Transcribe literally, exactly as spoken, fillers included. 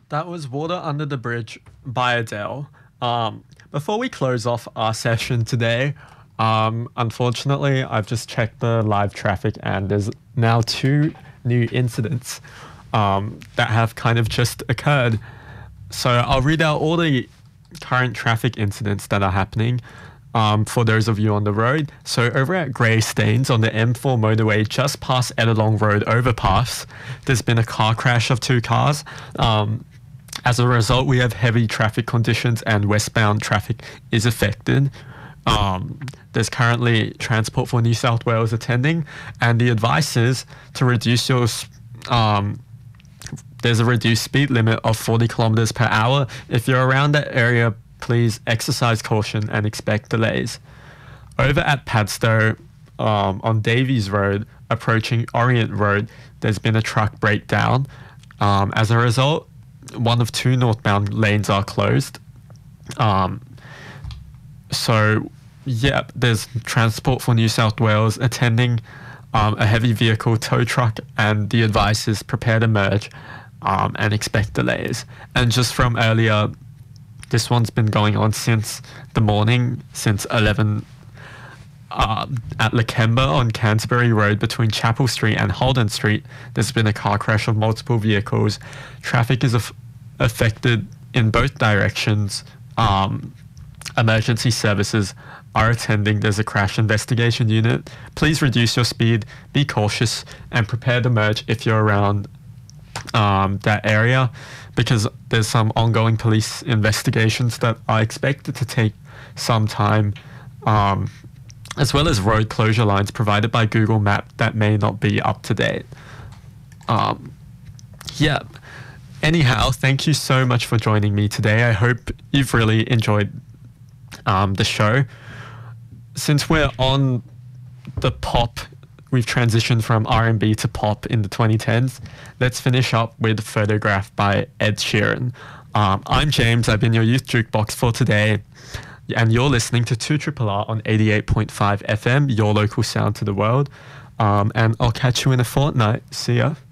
That was Water Under the Bridge by Adele. Um, before we close off our session today, um, unfortunately, I've just checked the live traffic and there's now two new incidents um, that have kind of just occurred. So I'll read out all the current traffic incidents that are happening um, for those of you on the road. So over at Greystanes on the M four motorway just past Ettalong Road overpass, there's been a car crash of two cars. Um, As a result, we have heavy traffic conditions and westbound traffic is affected. Um, there's currently Transport for New South Wales attending, and the advice is to reduce your, um, there's a reduced speed limit of forty kilometers per hour. If you're around that area, please exercise caution and expect delays. Over at Padstow, um, on Davies Road, approaching Orient Road, there's been a truck breakdown. Um, as a result, one of two northbound lanes are closed. Um, so, yeah, there's Transport for New South Wales attending um, a heavy vehicle tow truck, and the advice is prepare to merge um, and expect delays. And just from earlier, this one's been going on since the morning, since eleven uh, at Lakemba on Canterbury Road between Chapel Street and Holden Street. There's been a car crash of multiple vehicles. Traffic is af- affected in both directions. Um, emergency services are attending. There's a crash investigation unit. Please reduce your speed, be cautious, and prepare to merge if you're around um, that area, because there's some ongoing police investigations that are expected to take some time, um, as well as road closure lines provided by Google Map that may not be up to date. Um, yeah. Anyhow, thank you so much for joining me today. I hope you've really enjoyed um, the show. Since we're on the pop, we've transitioned from R and B to pop in the twenty tens. Let's finish up with Photograph by Ed Sheeran. Um, I'm James. I've been your Youth Jukebox for today. And you're listening to two R R R on eighty-eight point five F M, your local sound to the world. Um, and I'll catch you in a fortnight. See ya.